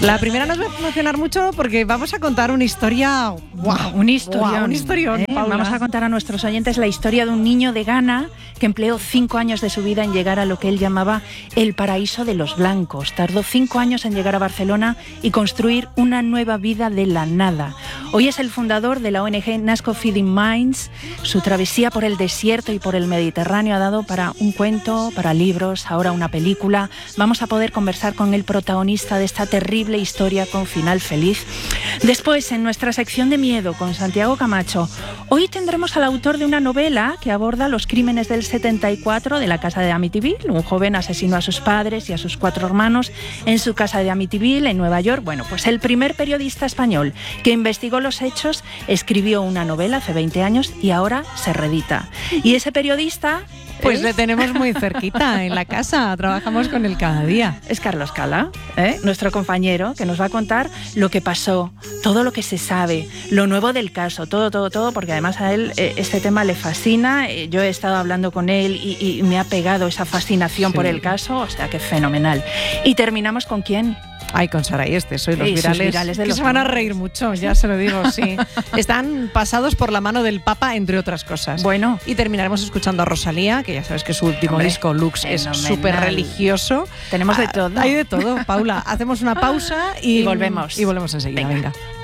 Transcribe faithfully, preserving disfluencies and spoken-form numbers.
La primera nos va a emocionar mucho porque vamos a contar una historia... ¡Wow! Un historión. Wow, un historión, ¿eh? Paula. Vamos a contar a nuestros oyentes la historia de un niño de Ghana que empleó cinco años de su vida en llegar a lo que él llamaba el paraíso de los blancos. Tardó cinco años en llegar a Barcelona y construir una nueva vida de la nada. Hoy es el fundador de la O N G Nasco Feeding Minds. Su travesía por el desierto y por el Mediterráneo ha dado para un cuento, para libros, ahora una película. Vamos a poder conversar con el protagonista de esta terrible historia con final feliz. Después, en nuestra sección de miedo con Santiago Camacho, hoy tendremos al autor de una novela que aborda los crímenes del setenta y cuatro de la casa de Amityville. Un joven asesinó a sus padres y a sus cuatro hermanos en su casa de Amityville, en Nueva York. Bueno, pues el primer periodista español que investigó los hechos escribió una novela hace veinte años y ahora se reedita. Y ese periodista... Pues ¿es? le tenemos muy cerquita en la casa, trabajamos con él cada día. Es Carlos Cala, ¿eh? Nuestro compañero, que nos va a contar lo que pasó, todo lo que se sabe, lo nuevo del caso, todo, todo, todo, porque además a él eh, este tema le fascina. Eh, yo he estado hablando con él y, y me ha pegado esa fascinación sí. por el caso, o sea que fenomenal. Y terminamos con ¿quién? Ay, con Sara y este, soy los sí, virales, virales de que los se van a hombres. reír mucho, ya se lo digo, sí. Están pasados por la mano del Papa, entre otras cosas. Bueno. Y terminaremos escuchando a Rosalía, que ya sabes que su último Hombre, disco, Lux, es súper religioso. Tenemos de Ah, todo. Hay de todo, Paula. Hacemos una pausa y, y volvemos. Y volvemos enseguida, venga. venga.